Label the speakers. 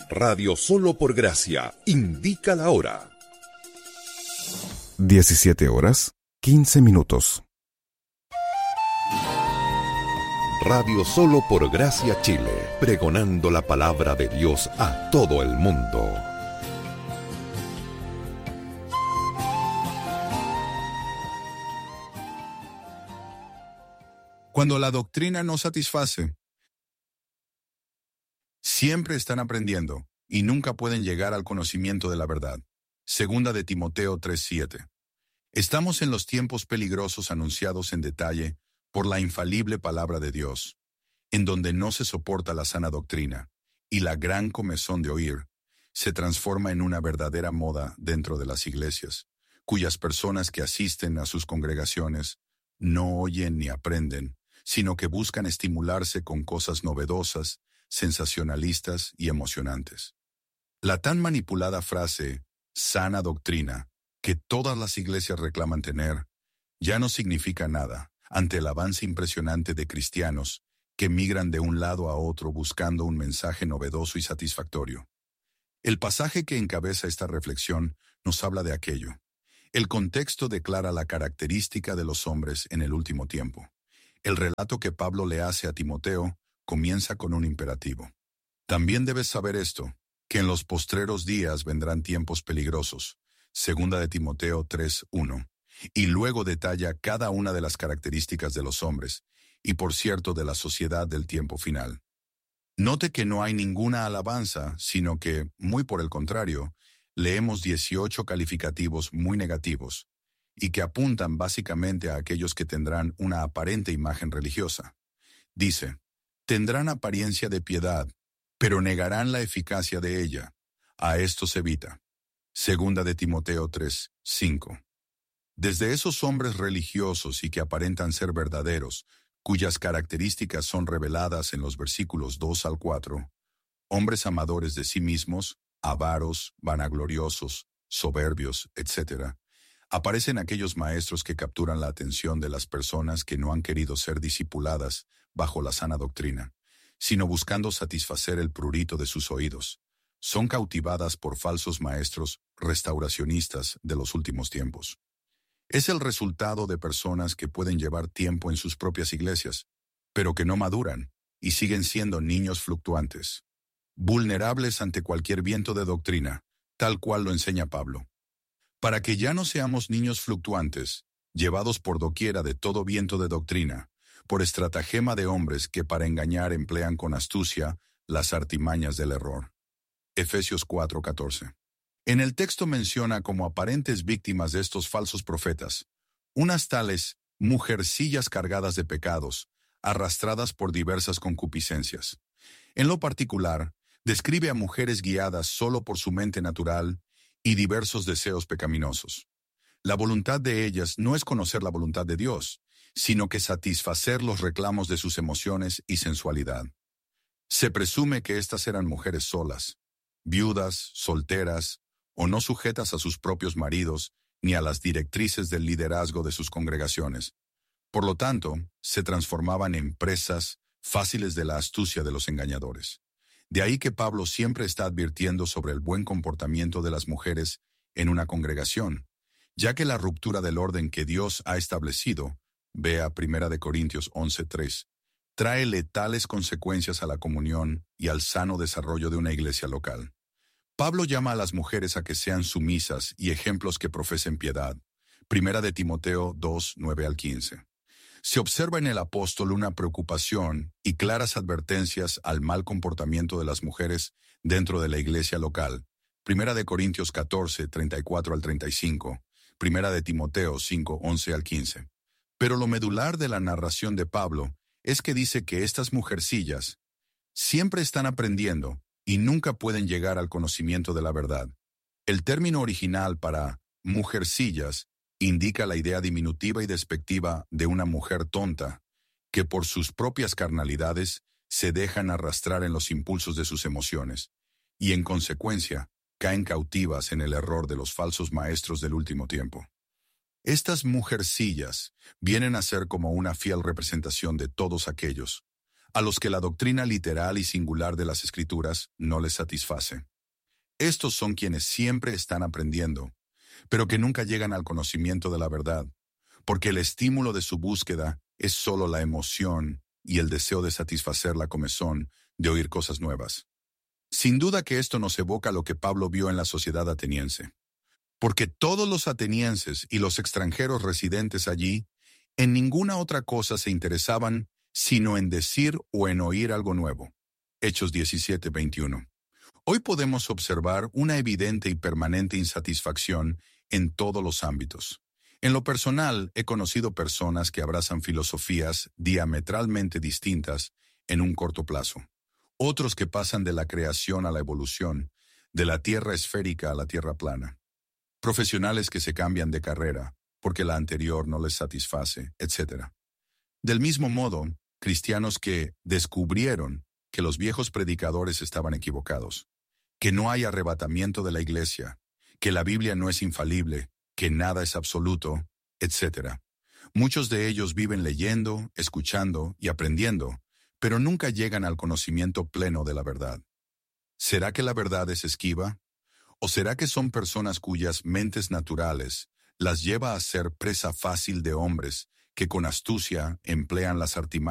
Speaker 1: Radio Solo por Gracia indica la hora.
Speaker 2: 17:15.
Speaker 1: Radio Solo por Gracia Chile, pregonando la palabra de Dios a todo el mundo.
Speaker 3: Cuando la doctrina no satisface, siempre están aprendiendo y nunca pueden llegar al conocimiento de la verdad. Segunda de Timoteo 3:7. Estamos en los tiempos peligrosos anunciados en detalle por la infalible palabra de Dios, en donde no se soporta la sana doctrina, y la gran comezón de oír se transforma en una verdadera moda dentro de las iglesias, cuyas personas que asisten a sus congregaciones no oyen ni aprenden, sino que buscan estimularse con cosas novedosas, sensacionalistas y emocionantes. La tan manipulada frase, sana doctrina, que todas las iglesias reclaman tener, ya no significa nada ante el avance impresionante de cristianos que migran de un lado a otro buscando un mensaje novedoso y satisfactorio. El pasaje que encabeza esta reflexión nos habla de aquello. El contexto declara la característica de los hombres en el último tiempo. El relato que Pablo le hace a Timoteo comienza con un imperativo. También debes saber esto, que en los postreros días vendrán tiempos peligrosos. Segunda de Timoteo 3:1. Y luego detalla cada una de las características de los hombres, y por cierto de la sociedad del tiempo final. Note que no hay ninguna alabanza, sino que, muy por el contrario, leemos 18 calificativos muy negativos, y que apuntan básicamente a aquellos que tendrán una aparente imagen religiosa. Dice, tendrán apariencia de piedad, pero negarán la eficacia de ella. A esto se evita. Segunda de Timoteo 3:5. Desde esos hombres religiosos y que aparentan ser verdaderos, cuyas características son reveladas en los versículos 2 al 4, hombres amadores de sí mismos, avaros, vanagloriosos, soberbios, etc., aparecen aquellos maestros que capturan la atención de las personas que no han querido ser discipuladas bajo la sana doctrina, sino buscando satisfacer el prurito de sus oídos. Son cautivadas por falsos maestros restauracionistas de los últimos tiempos. Es el resultado de personas que pueden llevar tiempo en sus propias iglesias, pero que no maduran y siguen siendo niños fluctuantes, vulnerables ante cualquier viento de doctrina, tal cual lo enseña Pablo. Para que ya no seamos niños fluctuantes, llevados por doquiera de todo viento de doctrina, por estratagema de hombres que para engañar emplean con astucia las artimañas del error. Efesios 4:14. En el texto menciona como aparentes víctimas de estos falsos profetas, unas tales mujercillas cargadas de pecados, arrastradas por diversas concupiscencias. En lo particular, describe a mujeres guiadas solo por su mente natural y diversos deseos pecaminosos. La voluntad de ellas no es conocer la voluntad de Dios, sino que satisfacer los reclamos de sus emociones y sensualidad. Se presume que estas eran mujeres solas, viudas, solteras, o no sujetas a sus propios maridos ni a las directrices del liderazgo de sus congregaciones. Por lo tanto, se transformaban en presas fáciles de la astucia de los engañadores. De ahí que Pablo siempre está advirtiendo sobre el buen comportamiento de las mujeres en una congregación, ya que la ruptura del orden que Dios ha establecido, vea 1 Corintios 11:3, trae letales consecuencias a la comunión y al sano desarrollo de una iglesia local. Pablo llama a las mujeres a que sean sumisas y ejemplos que profesen piedad. 1 de Timoteo 2:9-15. Se observa en el apóstol una preocupación y claras advertencias al mal comportamiento de las mujeres dentro de la iglesia local. 1 de Corintios 14:34-35. 1 de Timoteo 5:11-15. Pero lo medular de la narración de Pablo es que dice que estas mujercillas siempre están aprendiendo y nunca pueden llegar al conocimiento de la verdad. El término original para mujercillas indica la idea diminutiva y despectiva de una mujer tonta, que por sus propias carnalidades se dejan arrastrar en los impulsos de sus emociones, y en consecuencia caen cautivas en el error de los falsos maestros del último tiempo. Estas mujercillas vienen a ser como una fiel representación de todos aquellos, a los que la doctrina literal y singular de las Escrituras no les satisface. Estos son quienes siempre están aprendiendo, pero que nunca llegan al conocimiento de la verdad, porque el estímulo de su búsqueda es solo la emoción y el deseo de satisfacer la comezón de oír cosas nuevas. Sin duda que esto nos evoca lo que Pablo vio en la sociedad ateniense, porque todos los atenienses y los extranjeros residentes allí en ninguna otra cosa se interesaban sino en decir o en oír algo nuevo. Hechos 17:21. Hoy podemos observar una evidente y permanente insatisfacción en todos los ámbitos. En lo personal, he conocido personas que abrazan filosofías diametralmente distintas en un corto plazo. Otros que pasan de la creación a la evolución, de la tierra esférica a la tierra plana. Profesionales que se cambian de carrera porque la anterior no les satisface, etc. Del mismo modo, cristianos que descubrieron que los viejos predicadores estaban equivocados, que no hay arrebatamiento de la iglesia, que la Biblia no es infalible, que nada es absoluto, etc. Muchos de ellos viven leyendo, escuchando y aprendiendo, pero nunca llegan al conocimiento pleno de la verdad. ¿Será que la verdad es esquiva? ¿O será que son personas cuyas mentes naturales las lleva a ser presa fácil de hombres que con astucia emplean las artimañas